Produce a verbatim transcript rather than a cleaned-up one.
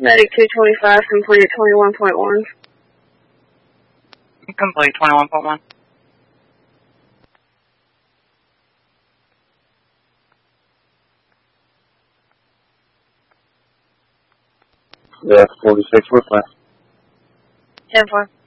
Medic two twenty-five, complete twenty-one point one. Complete twenty-one point one. Yeah, forty-six, what's that? ten four.